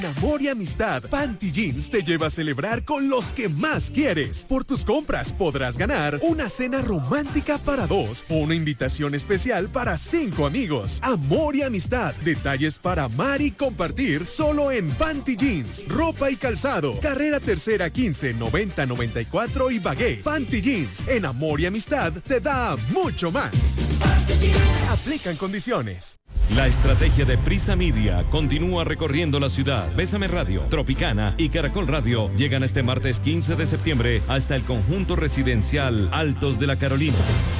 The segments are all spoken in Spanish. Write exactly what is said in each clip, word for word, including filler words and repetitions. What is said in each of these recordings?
Amor y amistad, Panty Jeans te lleva a celebrar con los que más quieres. Por tus compras podrás ganar una cena romántica para dos o una invitación especial para cinco amigos. Amor y amistad, detalles para amar y compartir solo en Panty Jeans. Ropa y calzado, carrera tercera quince noventa noventa y cuatro y Bagué. Panty Jeans, en amor y amistad te da mucho más. Aplican condiciones. La estrategia de Prisa Media continúa recorriendo la ciudad. Bésame Radio, Tropicana y Caracol Radio llegan este martes quince de septiembre hasta el conjunto residencial Altos de la Carolina.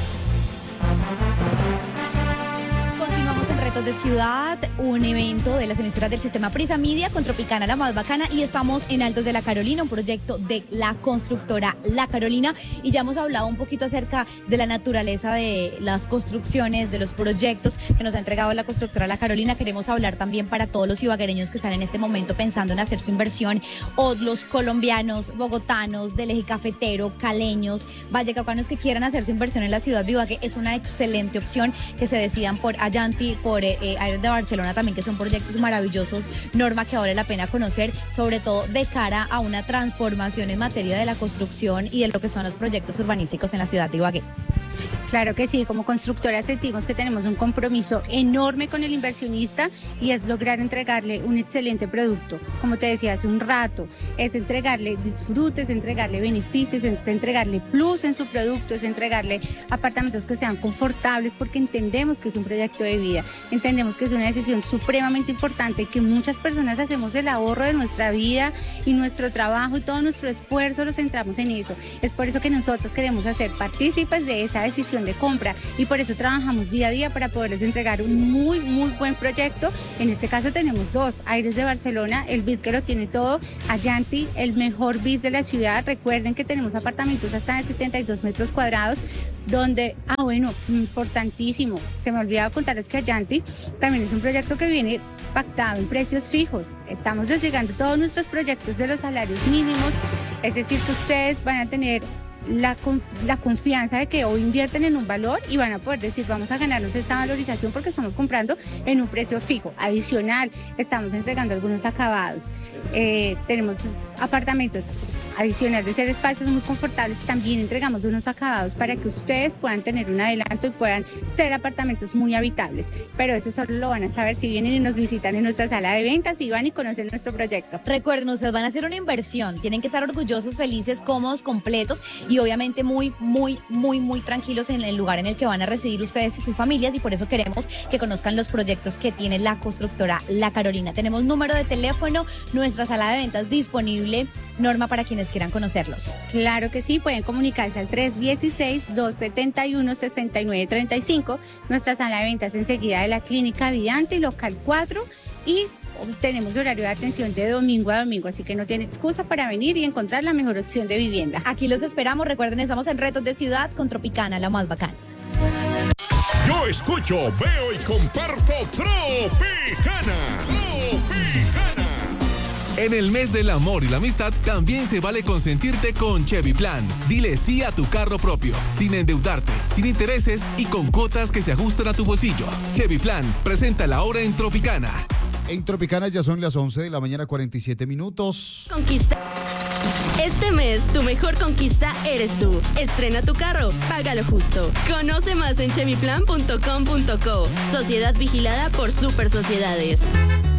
Retos de Ciudad, un evento de las emisoras del sistema Prisa Media con Tropicana, la más bacana, y estamos en Altos de la Carolina, un proyecto de la constructora La Carolina, y ya hemos hablado un poquito acerca de la naturaleza de las construcciones, de los proyectos que nos ha entregado la constructora La Carolina. Queremos hablar también para todos los ibaguereños que están en este momento pensando en hacer su inversión, o los colombianos, bogotanos, del eje cafetero, caleños, vallecaucanos que quieran hacer su inversión en la ciudad de Ibagué. Es una excelente opción que se decidan por Allanty, por por eh, Aires de Barcelona también, que son proyectos maravillosos, Norma, que vale la pena conocer, sobre todo de cara a una transformación en materia de la construcción y de lo que son los proyectos urbanísticos en la ciudad de Ibagué. Claro que sí, como constructora sentimos que tenemos un compromiso enorme con el inversionista y es lograr entregarle un excelente producto. Como te decía hace un rato, es entregarle disfrutes, es entregarle beneficios, es entregarle plus en su producto, es entregarle apartamentos que sean confortables, porque entendemos que es un proyecto de vida, entendemos que es una decisión supremamente importante, que muchas personas hacemos el ahorro de nuestra vida y nuestro trabajo y todo nuestro esfuerzo lo centramos en eso. Es por eso que nosotros queremos hacer partícipes de esa decisión de compra y por eso trabajamos día a día para poderles entregar un muy muy buen proyecto. En este caso tenemos dos, Aires de Barcelona, el B I D que lo tiene todo, Allanty, el mejor B I D de la ciudad. Recuerden que tenemos apartamentos hasta de setenta y dos metros cuadrados, donde, ah bueno, importantísimo, se me olvidaba contarles que Allanty también es un proyecto que viene pactado en precios fijos. Estamos desplegando todos nuestros proyectos de los salarios mínimos, es decir que ustedes van a tener La, la confianza de que hoy invierten en un valor y van a poder decir vamos a ganarnos esta valorización porque estamos comprando en un precio fijo. Adicional, estamos entregando algunos acabados, eh, tenemos apartamentos adicional de ser espacios muy confortables, también entregamos unos acabados para que ustedes puedan tener un adelanto y puedan ser apartamentos muy habitables, pero eso solo lo van a saber si vienen y nos visitan en nuestra sala de ventas y van y conocen nuestro proyecto. Recuerden, ustedes van a hacer una inversión, tienen que estar orgullosos, felices, cómodos, completos y obviamente muy, muy, muy, muy tranquilos en el lugar en el que van a residir ustedes y sus familias, y por eso queremos que conozcan los proyectos que tiene la constructora La Carolina. Tenemos número de teléfono, nuestra sala de ventas disponible, Norma, para quienes quieran conocerlos. Claro que sí, pueden comunicarse al tres uno seis, dos siete uno, seis nueve tres cinco, nuestra sala de ventas enseguida de la Clínica Vidante, local cuatro, y tenemos horario de atención de domingo a domingo, así que no tiene excusa para venir y encontrar la mejor opción de vivienda. Aquí los esperamos, recuerden, estamos en Retos de Ciudad con Tropicana, la más bacana. Yo escucho, veo y comparto Tropicana. Tropicana. En el mes del amor y la amistad también se vale consentirte con Chevy Plan. Dile sí a tu carro propio, sin endeudarte, sin intereses y con cuotas que se ajustan a tu bolsillo. Chevy Plan, presenta la hora en Tropicana. En Tropicana ya son las once de la mañana, cuarenta y siete minutos. Conquista. Este mes, tu mejor conquista eres tú. Estrena tu carro, págalo justo. Conoce más en chevy plan punto com punto co. Sociedad vigilada por Super Sociedades.